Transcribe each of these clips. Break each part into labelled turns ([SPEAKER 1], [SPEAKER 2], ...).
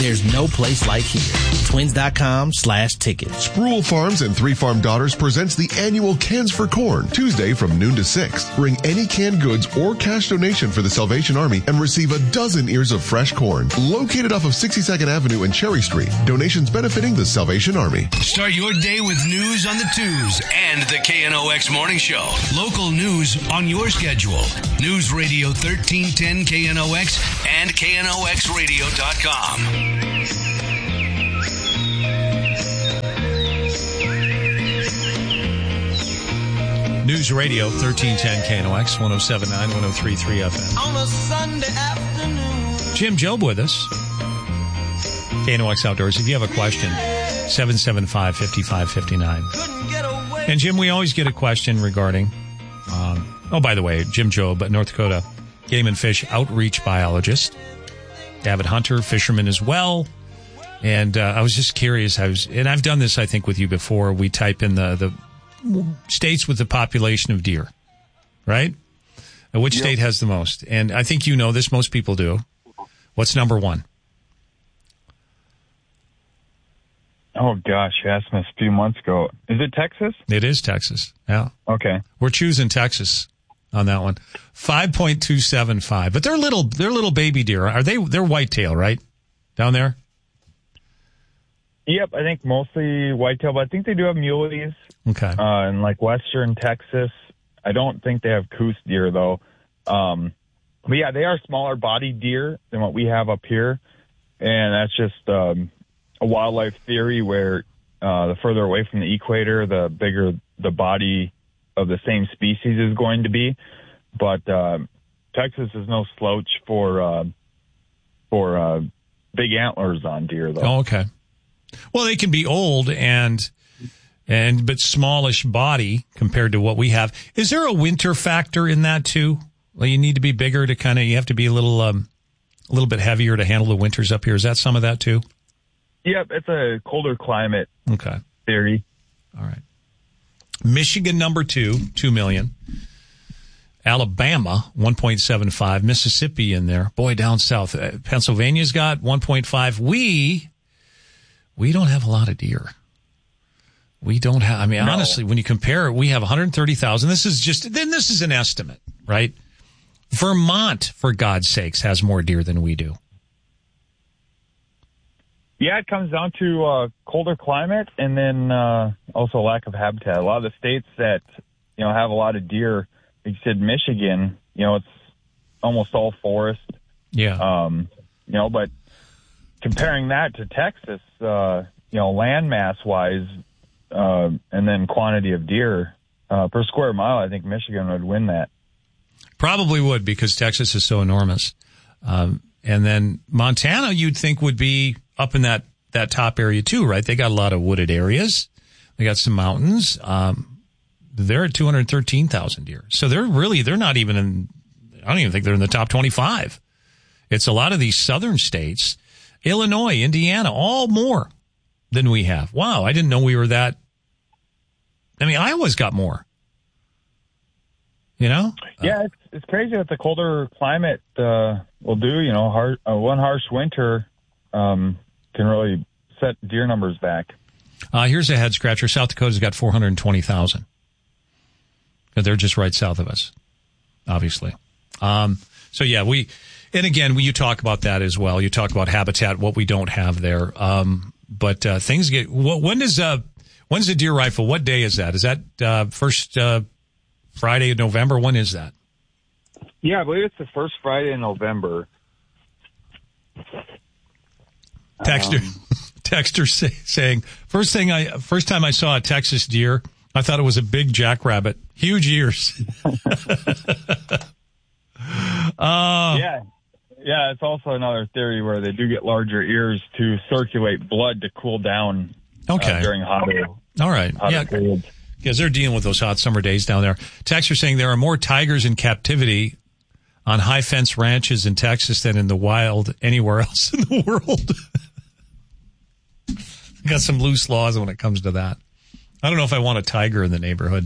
[SPEAKER 1] There's no place like here. Twins.com/tickets.
[SPEAKER 2] Sproul Farms and Three Farm Daughters presents the annual Cans for Corn, Tuesday from noon to 6. Bring any canned goods or cash donation for the Salvation Army and receive a dozen ears of fresh corn. Located off of 62nd Avenue and Cherry Street. Donations benefiting the Salvation Army.
[SPEAKER 3] Start your day with news on the twos and the KNOX Morning Show. Local news on your schedule. News Radio 1310 KNOX and KNOXradio.com.
[SPEAKER 4] News Radio 1310 KNOX 107.9 103.3 FM.
[SPEAKER 5] On a Sunday afternoon.
[SPEAKER 4] Jim Job with us. KNOX Outdoors. If you have a question, 775-5559. And Jim, we always get a question regarding, by the way, Jim Job, North Dakota Game and Fish Outreach Biologist, avid hunter, fisherman as well. And I was just curious. And I've done this, I think, with you before. We type in the states with the population of deer, right? And which state has the most? And I think you know this. Most people do. What's number one?
[SPEAKER 6] Oh, gosh. You asked me a few months ago. Is it Texas?
[SPEAKER 4] It is Texas. Yeah.
[SPEAKER 6] Okay.
[SPEAKER 4] We're choosing Texas on that one. 5.275. But they're little baby deer. They're whitetail, right? Down there?
[SPEAKER 6] Yep. I think mostly whitetail, but I think they do have muleys.
[SPEAKER 4] Okay.
[SPEAKER 6] In like western Texas. I don't think they have coos deer, though. But yeah, they are smaller body deer than what we have up here. And that's just a wildlife theory where the further away from the equator, the bigger the body of the same species is going to be. But Texas is no slouch for big antlers on deer, though.
[SPEAKER 4] Oh, okay. Well, they can be old but smallish body compared to what we have. Is there a winter factor in that too? Well, you need to be bigger to you have to be a little bit heavier to handle the winters up here. Is that some of that too?
[SPEAKER 6] Yep, it's a colder climate theory.
[SPEAKER 4] All right. Michigan, number 2 million. Alabama, 1.75. Mississippi in there. Boy, down south. Pennsylvania's got 1.5. We don't have a lot of deer. We don't have, honestly, when you compare it, we have 130,000. This is an estimate, right? Vermont, for God's sakes, has more deer than we do.
[SPEAKER 6] Yeah, it comes down to colder climate and then also lack of habitat. A lot of the states that, have a lot of deer, like you said, Michigan, it's almost all forest.
[SPEAKER 4] Yeah.
[SPEAKER 6] But comparing that to Texas, land mass wise, and then quantity of deer per square mile, I think Michigan would win that.
[SPEAKER 4] Probably would, because Texas is so enormous. And then Montana, you'd think, would be up in that top area too, right? They got a lot of wooded areas. They got some mountains. They're at 213,000 deer. So they're not even in, I don't even think they're in the top 25. It's a lot of these southern states, Illinois, Indiana, all more than we have. Wow, I didn't know we were that. Iowa's got more.
[SPEAKER 6] Yeah, it's crazy what the colder climate will do. One harsh winter can really set deer numbers back.
[SPEAKER 4] Here's a head scratcher. South Dakota's got 420,000. They're just right south of us, obviously. So yeah, you talk about that as well. You talk about habitat, what we don't have there. But things get. When's the deer rifle? What day is that? Is that first Friday of November? When is that?
[SPEAKER 6] Yeah, I believe it's the first Friday in November.
[SPEAKER 4] Texter saying first time I saw a Texas deer, I thought it was a big jackrabbit, huge ears.
[SPEAKER 6] Yeah, it's also another theory where they do get larger ears to circulate blood to cool down during hotter.
[SPEAKER 4] All right,
[SPEAKER 6] periods.
[SPEAKER 4] Because they're dealing with those hot summer days down there. Texter saying there are more tigers in captivity on high fence ranches in Texas than in the wild anywhere else in the world. Got some loose laws when it comes to that. I don't know if I want a tiger in the neighborhood.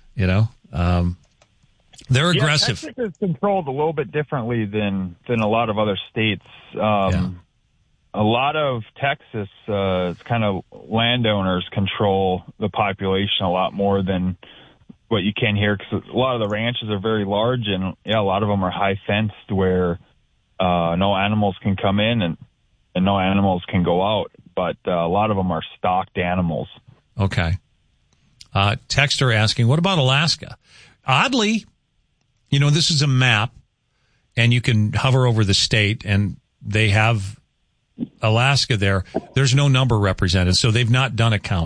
[SPEAKER 4] They're aggressive.
[SPEAKER 6] Texas is controlled a little bit differently than a lot of other states. A a lot of Texas, it's kind of landowners control the population a lot more than what you can here, because a lot of the ranches are very large, and a lot of them are high fenced where no animals can come in and no animals can go out. But a lot of them are stocked animals.
[SPEAKER 4] Okay. Texter asking, what about Alaska? Oddly, this is a map, and you can hover over the state, and they have Alaska there. There's no number represented, so they've not done a count.